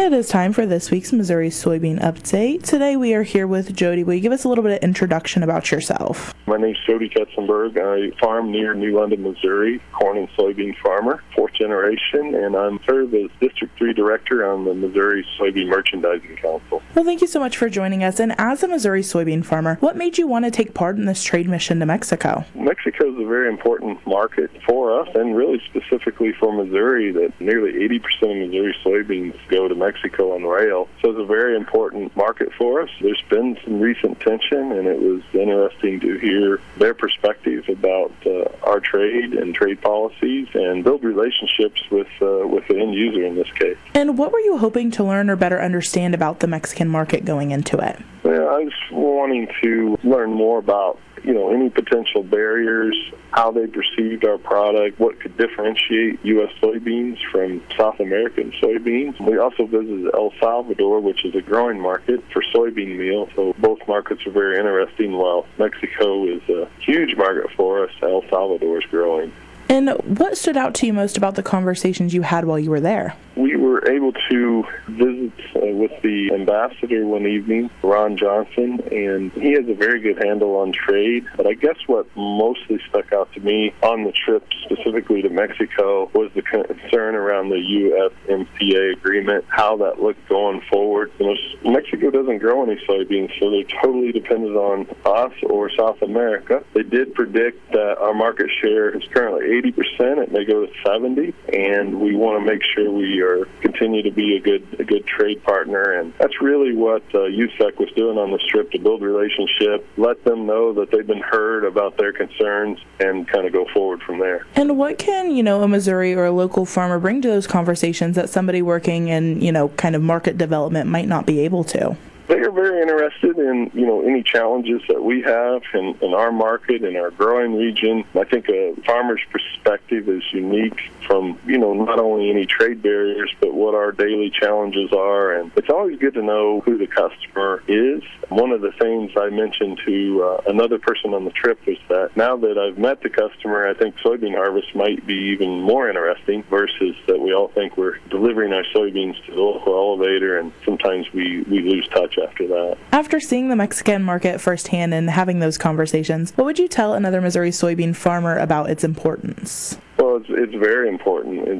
It is time for this week's Missouri Soybean Update. Today we are here with Jody. Will you give us a little bit of introduction about yourself? My name is Jody Ketzenberg. I farm near New London, Missouri, corn and soybean farmer, fourth generation, and I'm served as District 3 Director on the Missouri Soybean Merchandising Council. Well, thank you so much for joining us. And as a Missouri soybean farmer, what made you want to take part in this trade mission to Mexico? Mexico is a very important market for us, and really specifically for Missouri, that nearly 80% of Missouri soybeans go to Mexico on rail. So it's a very important market for us. There's been some recent tension, and it was interesting to hear their perspective about our trade and trade policies and build relationships with the end user in this case. And what were you hoping to learn or better understand about the Mexican market going into it? Well, I was wanting to learn more about any potential barriers, how they perceived our product, what could differentiate U.S. soybeans from South American soybeans. We also visited El Salvador, which is a growing market for soybean meal, so both markets are very interesting. While Mexico is a huge market for us, El Salvador is growing. And what stood out to you most about the conversations you had while you were there? We were able to visit with the ambassador one evening, Ron Johnson, and he has a very good handle on trade. But I guess what mostly stuck out to me on the trip, specifically to Mexico, was the concern around the USMCA agreement, how that looked going forward. Mexico doesn't grow any soybeans, so they're totally dependent on us or South America. They did predict that our market share is currently 80%. It may go to 70%, and we want to make sure we continue to be a good trade partner. And that's really what USEC was doing on this trip, to build relationship, let them know that they've been heard about their concerns, and kind of go forward from there. And what can, a Missouri or a local farmer bring to those conversations that somebody working in, kind of market development might not be able to? They are very interested in, any challenges that we have in our market, in our growing region. I think a farmer's perspective is unique from, not only any trade barriers, but what our daily challenges are. And it's always good to know who the customer is. One of the things I mentioned to another person on the trip was that now that I've met the customer, I think soybean harvest might be even more interesting, versus that we all think we're delivering our soybeans to the local elevator, and sometimes we lose touch after that. After seeing the Mexican market firsthand and having those conversations, what would you tell another Missouri soybean farmer about its importance? Well, it's very important.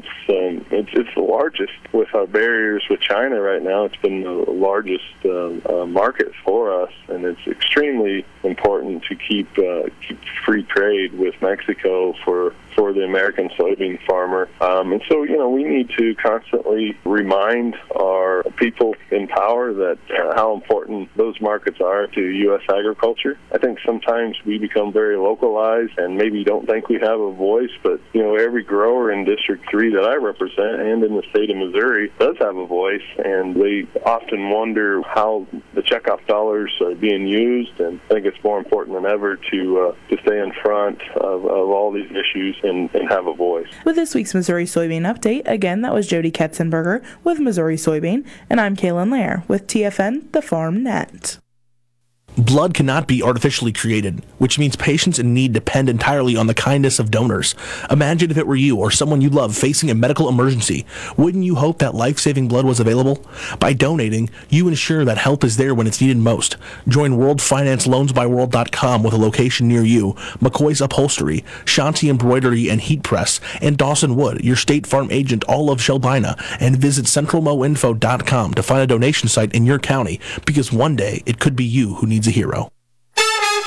It's the largest with our barriers with China right now. It's been the largest market for us, and it's extremely important to keep free trade with Mexico for the American soybean farmer. And so, we need to constantly remind our people in power that how important those markets are to U.S. agriculture. I think sometimes we become very localized and maybe don't think we have a voice, but, every grower in District 3 that I represent and in the state of Missouri does have a voice, and they often wonder how the checkoff dollars are being used, and I think it's more important than ever to stay in front of all these issues and have a voice. With this week's Missouri Soybean Update, again, that was Jody Ketzenberger with Missouri Soybean, and I'm Kaylin Lair with TFN, the Farm Net. Blood cannot be artificially created, which means patients in need depend entirely on the kindness of donors. Imagine if it were you or someone you love facing a medical emergency. Wouldn't you hope that life-saving blood was available? By donating, you ensure that help is there when it's needed most. Join World Finance LoansByWorld.com with a location near you, McCoy's Upholstery, Shanti Embroidery and Heat Press, and Dawson Wood, your State Farm agent all of Shelbina, and visit CentralMoInfo.com to find a donation site in your county, because one day it could be you who needs a hero.